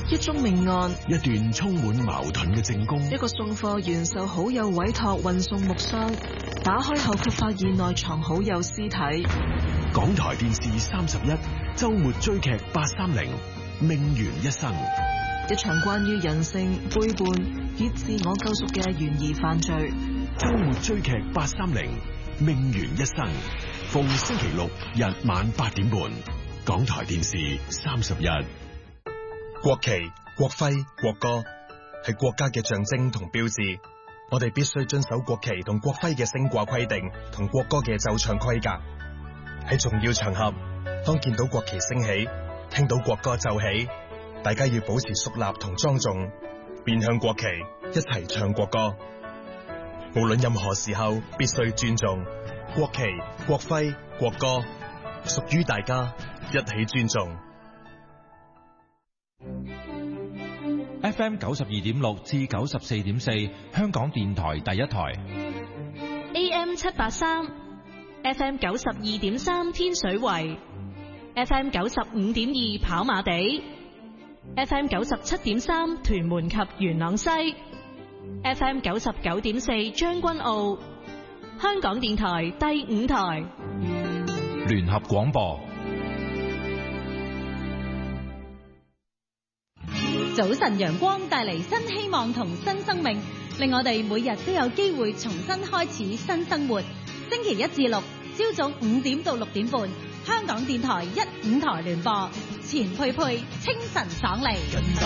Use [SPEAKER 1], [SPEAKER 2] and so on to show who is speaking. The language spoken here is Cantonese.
[SPEAKER 1] 一宗命案，
[SPEAKER 2] 一段充滿矛盾嘅證供，
[SPEAKER 1] 一個送貨員受好友委託運送木箱，打開後卻發現內藏好友屍體。
[SPEAKER 2] 港台電視31周末追劇830命懸一生，
[SPEAKER 1] 一場關於人性背叛與自我救贖嘅懸疑犯罪。
[SPEAKER 2] 周末追劇830命懸一生，逢星期六日晚8點半，港台電視31。
[SPEAKER 3] 國旗、國徽、國歌係國家嘅象徵同標誌，我哋必須遵守國旗同國徽嘅升掛規定同國歌嘅奏唱規格。喺重要場合，當見到國旗升起，聽到國歌奏起，大家要保持肅立同莊重，面向國旗，一齊唱國歌。無論任何時候，必須尊重國旗、國徽、國歌，屬於大家，一起尊重。
[SPEAKER 4] FM 92.6至94.4，香港電台第一台。
[SPEAKER 5] AM 783 ，FM 92.3天水圍 ，FM 95.2跑馬地 ，FM 97.3屯門及元朗西 ，FM 99.4將軍澳，香港電台第5台
[SPEAKER 4] 聯合廣播。
[SPEAKER 6] 早晨陽光帶嚟新希望同新生命，令我哋每日都有機會重新開始新生活。星期1至6朝早5點到6點半，香港電台1、5台聯播，錢佩佩清晨爽利。